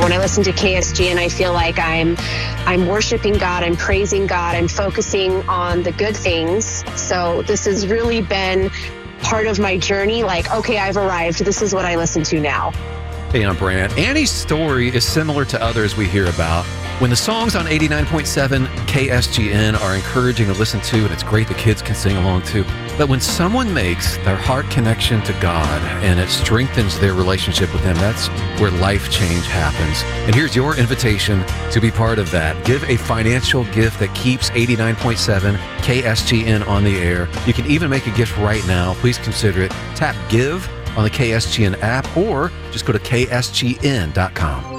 When I listen to KSGN, I feel like I'm worshiping God, I'm praising God, I'm focusing on the good things. So this has really been part of my journey. Like, okay, I've arrived. This is what I listen to now. Hey, I'm Brant. Annie's story is similar to others we hear about. When the songs on 89.7 KSGN are encouraging to listen to, and it's great the kids can sing along too, but when someone makes their heart connection to God and it strengthens their relationship with Him, that's where life change happens. And here's your invitation to be part of that. Give a financial gift that keeps 89.7 KSGN on the air. You can even make a gift right now. Please consider it. Tap Give on the KSGN app or just go to ksgn.com.